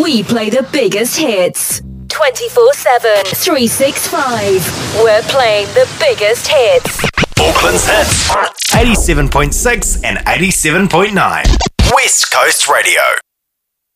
We play the biggest hits. 24/7, 365. We're playing the biggest hits. Auckland's hits. 87.6 and 87.9. West Coast Radio.